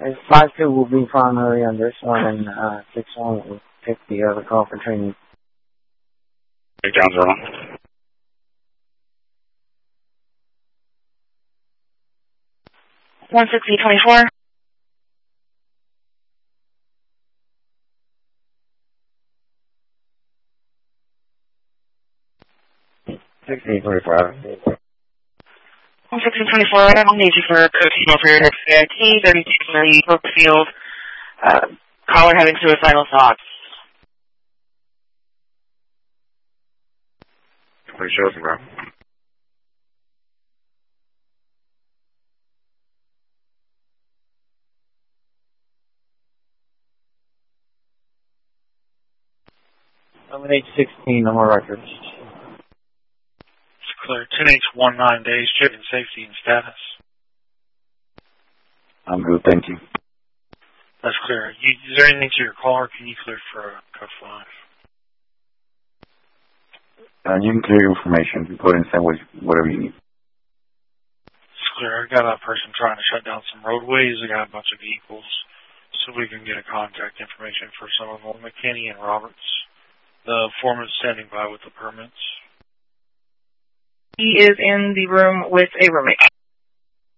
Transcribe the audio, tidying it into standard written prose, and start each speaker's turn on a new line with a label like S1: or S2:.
S1: 5-2 will be primary on this one, and 6-1 will take the other call for training.
S2: Breakdowns are on.
S3: 16024. I don't need you for a coaching over here at CIT, 3230 Brookfield. Caller having suicidal thoughts.
S2: Please show us, bro.
S1: I'm at 816, no more records.
S4: It's clear. 10H19 days, checking safety and status.
S2: I'm good, thank you.
S4: That's clear. Is there anything to your call, or can you clear for Cuff 5?
S2: You can clear your information. You put in whatever you need.
S4: It's clear. I got a person trying to shut down some roadways. I got a bunch of vehicles, so we can get a contact information for some of them. McKinney and Roberts. The foreman's standing by with the permits.
S3: He is in the room with a roommate.